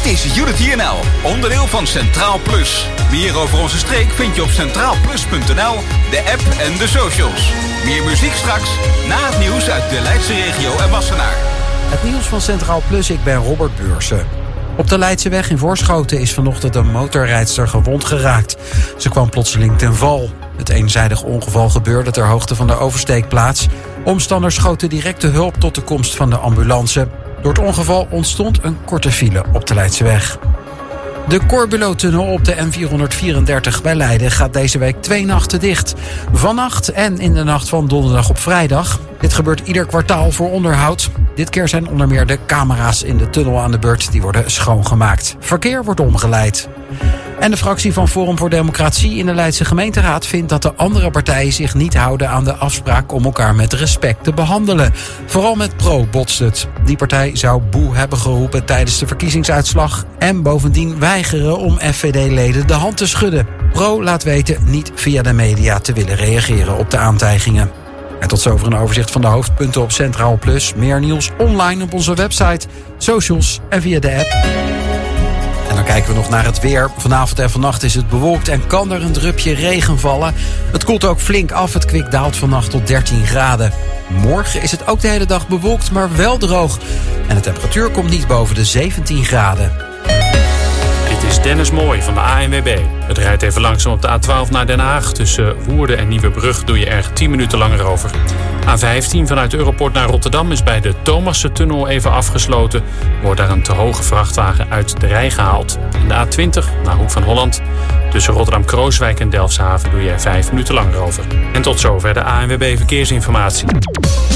Dit is Unity NL, onderdeel van Centraal Plus. Meer over onze streek vind je op centraalplus.nl, de app en de socials. Meer muziek straks, na het nieuws uit de Leidse regio en Wassenaar. Het nieuws van Centraal Plus, ik ben Robert Beursen. Op de Leidseweg in Voorschoten is vanochtend een motorrijdster gewond geraakt. Ze kwam plotseling ten val. Het eenzijdig ongeval gebeurde ter hoogte van de oversteekplaats. Omstanders schoten direct de hulp tot de komst van de ambulance. Door het ongeval ontstond een korte file op de Leidseweg. De Corbulo-tunnel op de N434 bij Leiden gaat deze week 2 nachten dicht. Vannacht en in de nacht van donderdag op vrijdag. Dit gebeurt ieder kwartaal voor onderhoud. Dit keer zijn onder meer de camera's in de tunnel aan de beurt. Die worden schoongemaakt. Verkeer wordt omgeleid. En de fractie van Forum voor Democratie in de Leidse gemeenteraad vindt dat de andere partijen zich niet houden aan de afspraak om elkaar met respect te behandelen. Vooral met Pro botst het. Die partij zou boe hebben geroepen tijdens de verkiezingsuitslag en bovendien weigeren om FVD-leden de hand te schudden. Pro laat weten niet via de media te willen reageren op de aantijgingen. En tot zover een overzicht van de hoofdpunten op Centraal Plus. Meer nieuws online op onze website, socials en via de app. En dan kijken we nog naar het weer. Vanavond en vannacht is het bewolkt en kan er een drupje regen vallen. Het koelt ook flink af. Het kwik daalt vannacht tot 13 graden. Morgen is het ook de hele dag bewolkt, maar wel droog. En de temperatuur komt niet boven de 17 graden. Dit is Dennis Mooij van de ANWB. Het rijdt even langzaam op de A12 naar Den Haag. Tussen Woerden en Nieuwebrug doe je er 10 minuten langer over. A15 vanuit Europort naar Rotterdam is bij de Thomassentunnel even afgesloten. Wordt daar een te hoge vrachtwagen uit de rij gehaald. En de A20 naar Hoek van Holland. Tussen Rotterdam-Krooswijk en Delfshaven doe je er 5 minuten langer over. En tot zover de ANWB Verkeersinformatie.